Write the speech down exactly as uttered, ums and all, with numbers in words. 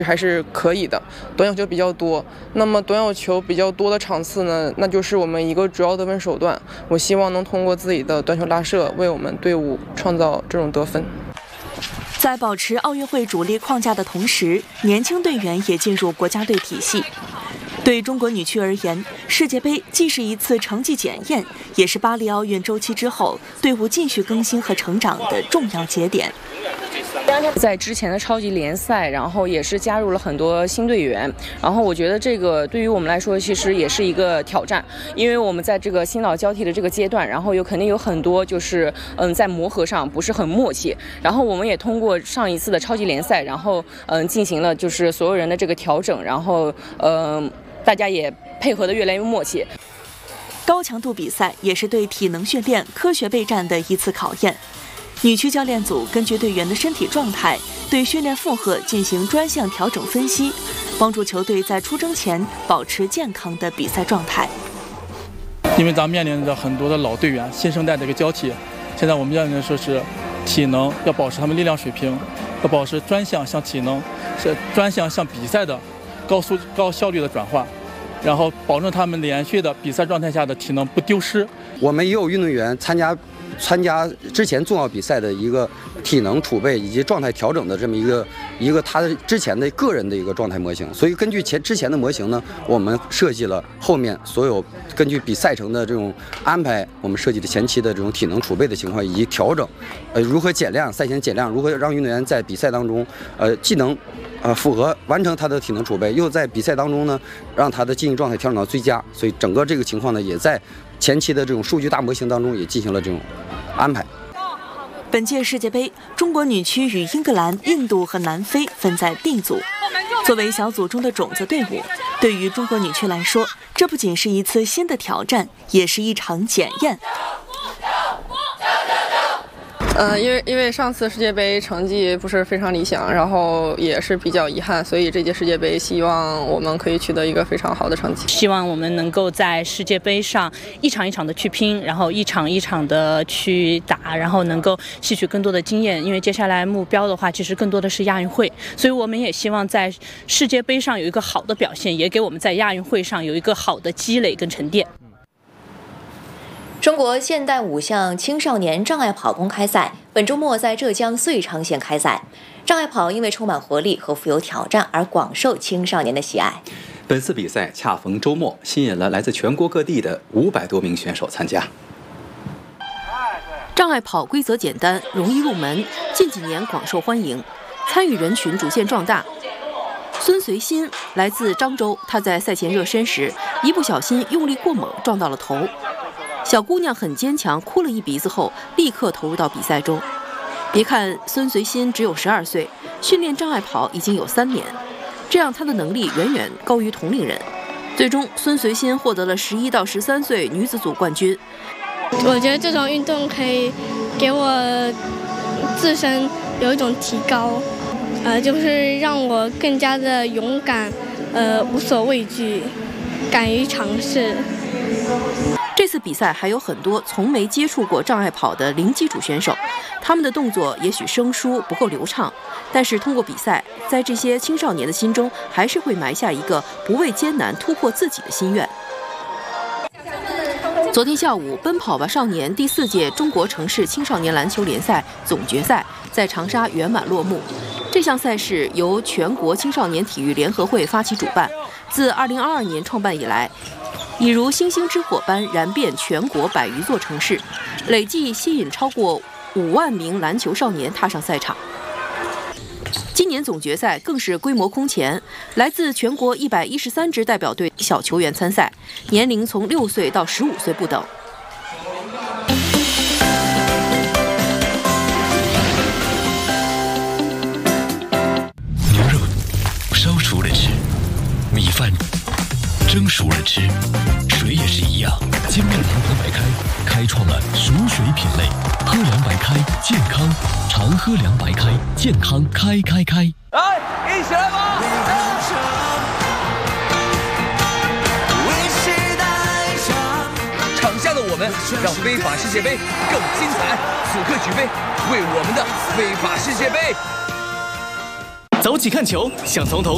还是可以的，短小球比较多。那么短小球比较多的场次呢，那就是我们一个主要得分手段。我希望能通过自己的短球拉射，为我们队伍创造这种得分。 在保持奥运会主力框架的同时，年轻队员也进入国家队体系。对中国女区而言，世界杯既是一次成绩检验，也是巴黎奥运周期之后队伍继续更新和成长的重要节点。 在之前的超级联赛，然后也是加入了很多新队员，然后我觉得这个对于我们来说其实也是一个挑战，因为我们在这个新老交替的这个阶段，然后有肯定有很多就是嗯在磨合上不是很默契，然后我们也通过上一次的超级联赛，然后嗯进行了就是所有人的这个调整，然后嗯大家也配合的越来越默契。 高强度比赛也是对体能训练、科学备战的一次考验。女区教练组根据队员的身体状态，对训练负荷进行专项调整分析，帮助球队在出征前保持健康的比赛状态。 因为咱们面临着很多的老队员，新生代的一个交替，现在我们面临的说是体能要保持他们力量水平，要保持专项向体能、是专项向比赛的高速高效率的转化，然后保证他们连续的比赛状态下的体能不丢失。 我们也有运动员参加。参加之前重要比赛的一个体能储备以及状态调整的这么一个一个他的之前的个人的一个状态模型，所以根据前之前的模型呢，我们设计了后面所有根据比赛程的这种安排，我们设计的前期的这种体能储备的情况以及调整，呃，如何减量，赛前减量，如何让运动员在比赛当中，呃，既能呃符合完成他的体能储备，又在比赛当中呢让他的竞技状态调整到最佳，所以整个这个情况呢也在前期的这种数据大模型当中也进行了这种安排。 本届世界杯，中国女区与英格兰、印度和南非分在 D 组。作为小组中的种子队伍，对于中国女区来说，这不仅是一次新的挑战，也是一场检验。 呃，因为因为上次世界杯成绩不是非常理想，然后也是比较遗憾，所以这届世界杯希望我们可以取得一个非常好的成绩。 希望我们能够在世界杯上一场一场的去拼，然后一场一场的去打，然后能够吸取更多的经验。因为接下来目标的话，其实更多的是亚运会，所以我们也希望在世界杯上有一个好的表现，也给我们在亚运会上有一个好的积累跟沉淀。 中国现代五项青少年障碍跑公开赛本周末在浙江遂昌县开赛。障碍跑因为充满活力和富有挑战而广受青少年的喜爱。 本次比赛恰逢周末，吸引了来自全国各地的五百多名选手参加。 障碍跑规则简单，容易入门，近几年广受欢迎，参与人群逐渐壮大。孙随心来自漳州，他在赛前热身时一不小心用力过猛，撞到了头。小姑娘很坚强，哭了一鼻子后，立刻投入到比赛中。别看孙随心只有十二岁，训练障碍跑已经有三年，这样她的能力远远高于同龄人。最终，孙随心获得了十一到十三岁女子组冠军。 我觉得这种运动可以给我自身有一种提高，呃，就是让我更加的勇敢，呃，无所畏惧，敢于尝试。 这次比赛还有很多从没接触过障碍跑的零基础选手，他们的动作也许生疏不够流畅，但是通过比赛，在这些青少年的心中，还是会埋下一个不畏艰难突破自己的心愿。昨天下午，奔跑吧少年第四届中国城市青少年篮球联赛总决赛在长沙圆满落幕。这项赛事由全国青少年体育联合会发起主办，自二零二二年创办以来，已如星星之火般燃遍全国百余座城市，累计吸引超过五万名篮球少年踏上赛场。今年总决赛更是规模空前，来自全国一百一十三支代表队小球员参赛，年龄从六岁到十五岁不等。 牛肉烧熟了吃，米饭蒸熟了吃，水也是一样。精酿堂堂白开开创了熟水品类，喝凉白开，健康，常喝凉白开，健康开开开。 来，一起来吧！场下的我们让非法世界杯更精彩，此刻举杯，为我们的非法世界杯！ 早起看球，想从头